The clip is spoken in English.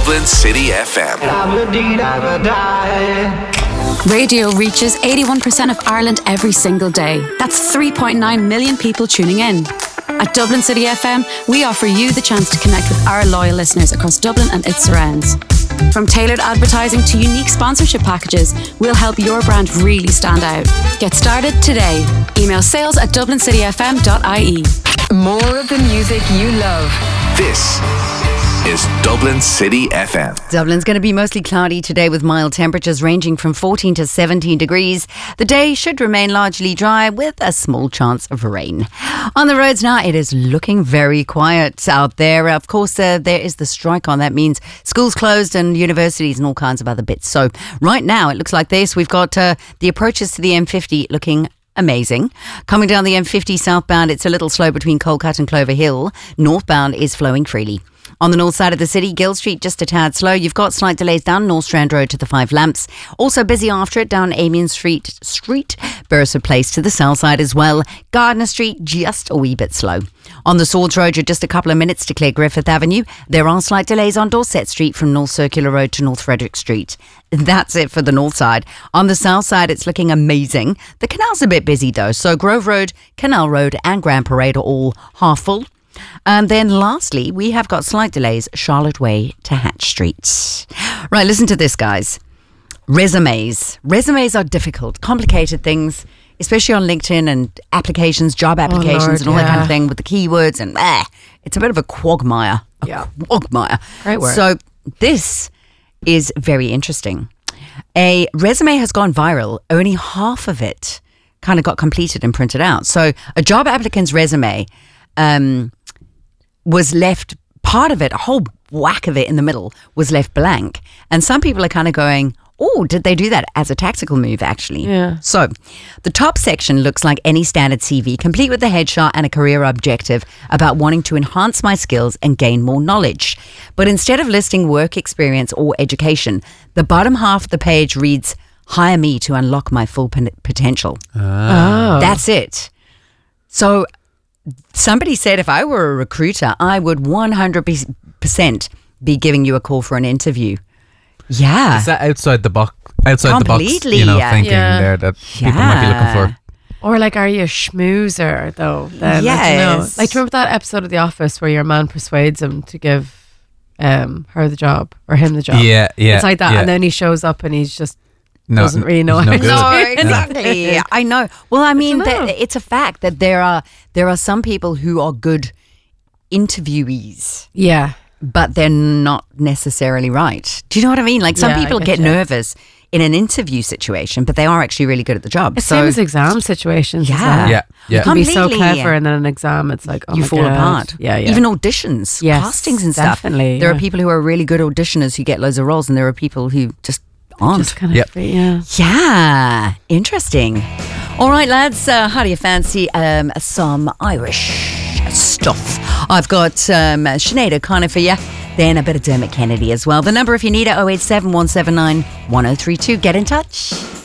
Dublin City FM. Radio reaches 81% of Ireland every single day. That's 3.9 million people tuning in. At Dublin City FM, we offer you the chance to connect with our loyal listeners across Dublin and its surrounds. From tailored advertising to unique sponsorship packages, we'll help your brand really stand out. Get started today. Email sales@dublincityfm.ie. More of the music you love. This is Dublin City FM. Dublin's going to be mostly cloudy today with mild temperatures ranging from 14 to 17 degrees. The day should remain largely dry with a small chance of rain. On the roads now, it is looking very quiet out there. Of course, there is the strike on. That means schools closed and universities and all kinds of other bits. So right now, it looks like this. We've got the approaches to the M50 looking amazing. Coming down the M50 southbound, it's a little slow between Colcut and Clover Hill. Northbound is flowing freely. On the north side of the city, Gill Street just a tad slow. You've got slight delays down North Strand Road to the Five Lamps. Also busy after it down Amiens Street, Bursar Place to the south side as well. Gardner Street just a wee bit slow. On the Swords Road, you're just a couple of minutes to clear Griffith Avenue. There are slight delays on Dorset Street from North Circular Road to North Frederick Street. That's it for the north side. On the south side, it's looking amazing. The canal's a bit busy though, so Grove Road, Canal Road and Grand Parade are all half full. And then lastly, we have got slight delays Charlotte Way to Hatch Street. Right, listen to this, guys. Resumes. Resumes are difficult, complicated things, especially on LinkedIn and applications, job applications and all that kind of thing with the keywords and it's a bit of a quagmire. Quagmire. Great word. So this is very interesting. A resume has gone viral. Only half of it kind of got completed and printed out. So a job applicant's resume was left, part of it, a whole whack of it in the middle was left blank. And some people are kind of going, oh, did they do that as a tactical move, actually? Yeah. So the top section looks like any standard CV, complete with a headshot and a career objective about wanting to enhance my skills and gain more knowledge. But instead of listing work experience or education, the bottom half of the page reads, hire me to unlock my full potential. That's it. So somebody said if I were a recruiter, I would 100% be giving you a call for an interview. Yeah. Is that outside the box? Outside Completely, the box, yeah. thinking there that people might be looking for. Or like, are you a schmoozer though? Then, Yes. I don't know. Like, do you remember that episode of The Office where your man persuades him to give her the job or him the job? Yeah. It's like that, yeah. and then he shows up and he's just No, doesn't really know he's how no to good. do No, it. exactly. I know. Well, I mean, know. it's a fact that there are some people who are good interviewees, Yeah. but they're not necessarily right. Do you know what I mean? Like some Yeah, I people get get you. nervous in an interview situation, but they are actually really good at the job. It's same as exam situations. as Yeah. well. Yeah. You Yeah. can be so Completely. clever, and then an exam, it's like, oh you my fall God. apart. Yeah. Even auditions, Yes, castings and stuff. definitely, There are yeah. people who are really good auditioners who get loads of roles, and there are people who just aren't. just kind of Yep. yeah. Yeah, interesting. All right, lads, how do you fancy some Irish stuff? I've got Sinead O'Connor for you, then a bit of Dermot Kennedy as well. The number if you need it, 087 179 1032. Get in touch.